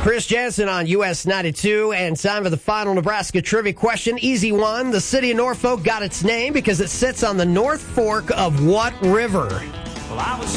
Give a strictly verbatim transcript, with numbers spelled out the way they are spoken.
Chris Jansen on U S ninety-two, and time for the final Nebraska trivia question. Easy one. The city of Norfolk got its name because it sits on the North Fork of what river? Well, I was